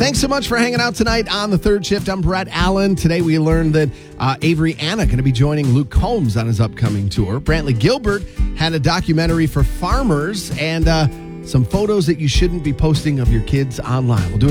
Thanks so much for hanging out tonight on The Third Shift. I'm Brett Allen. Today we learned that Avery Anna going to be joining Luke Combs on his upcoming tour. Brantley Gilbert had a documentary for farmers and some photos that you shouldn't be posting of your kids online. We'll do